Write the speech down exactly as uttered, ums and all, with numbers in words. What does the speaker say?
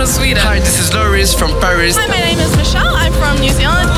from Sweden. Hi, this is Loris from Paris. Hi, my name is Michelle. I'm from New Zealand.